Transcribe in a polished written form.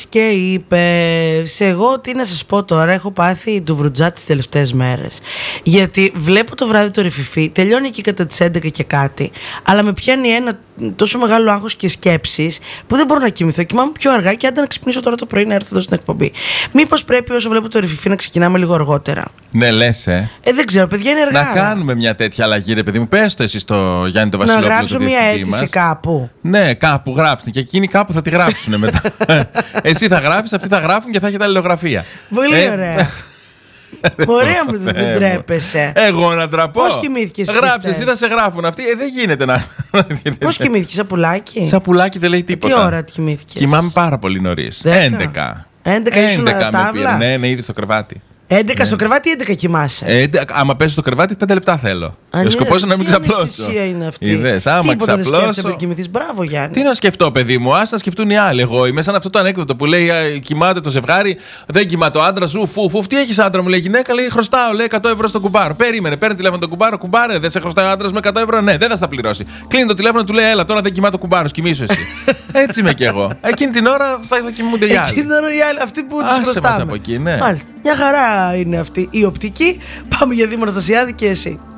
και είπε. Εγώ τι να σας πω τώρα, έχω πάθει του βρουτζά τις τελευταίες μέρες. Γιατί βλέπω το βράδυ το ρεφιφί, τελειώνει εκεί κατά τις 11 και κάτι, αλλά με πιάνει ένα τόσο μεγάλο άγχος και σκέψεις που δεν μπορώ να κοιμηθώ. Κοιμάμαι πιο αργά και άντε να ξυπνήσω τώρα το πρωί να έρθω εδώ στην εκπομπή. Μήπως πρέπει όσο βλέπω το ρεφιφί να ξεκινάμε λίγο αργότερα? Ναι, λες, δεν ξέρω, παιδιά, είναι αργά. Να κάνουμε μια τέτοια αλλαγή, ρε παιδί μου. Πες το εσύ στο Γιάννη το Βασιλόπουλο. Να γράψω μια αίτηση κάπου. Ναι, κάπου γράψτε. Και εκείνοι κάπου θα τη γράψουν μετά. Εσύ θα γράψεις, αυτοί θα γράφουν και θα έχετε αλληλογραφία. Πολύ ωραία. Ωραία μου, δεν τρέπεσαι. Εγώ να τραπώ. Πώς κοιμήθηκες εσύ? Γράψε, εσύ θα σε γράφουν αυτοί. Δεν γίνεται να. Πώς κοιμήθηκες, σαπουλάκι? Σαπουλάκι δεν λέει τίποτα. Τι ώρα κοιμήθηκες? Κοιμάμαι πάρα πολύ νωρίς. 11. 11 ήσουν τάβλα. Ναι, ήδη στο κρεβάτι. 11 στο κρεβάτι ή 11 κοιμάσαι? Άμα πέσει στο κρεβάτι, 5 λεπτά θέλω. Σκοπός να μην ξαπλώσω. Τι αναισθησία είναι αυτή? Είδες, άμα τίποτα δεν ξαπλώσω. σκέφτεσαι πριν κοιμηθείς. Μπράβο, Γιάννη. Τι να σκεφτώ, παιδί μου, άσε να σκεφτούν οι άλλοι. Εγώ είμαι σαν αυτό το ανέκδοτο που λέει κοιμάται το ζευγάρι, δεν κοιμάται ο άντρα σου. Φουφ, τι έχει άντρα, μου λέει γυναίκα, λέει χρωστάω, λέει 100 ευρώ στον κουμπάρο. Περίμενε, παίρνει τηλέφωνο τον κουμπάρο, κουμπάρε, δεν σε χρωστάει ο άντρα με 100 ευρώ, ναι, δεν θα στα πληρώσει. Κλείνει το τηλέφωνο, του λέει έλα, τώρα δεν κοιμάται ο κουμπάρο, κοιμήσου εσύ. Έτσι είμαι κι εγώ. Εκείνη την ώρα θα κοιμούνται οι άλλοι. Εκείνη την ώρα οι άλλοι, αυτοί που του χρωστάμε. Από εκεί, ναι. Μάλιστα. Μια χαρά είναι αυτή η οπτική. Πάμε για Δήμο Αναστασιάδη και εσύ.